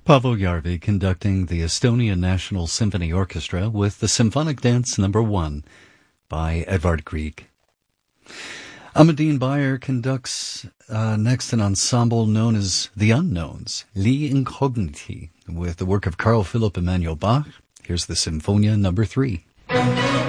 Paavo Järvi conducting the Estonian National Symphony Orchestra with the Symphonic Dance No. 1 by Edvard Grieg. Amadine Bayer conducts next an ensemble known as The Unknowns, Li Incogniti, with the work of Carl Philipp Emanuel Bach. Here's the Symphonia No. 3.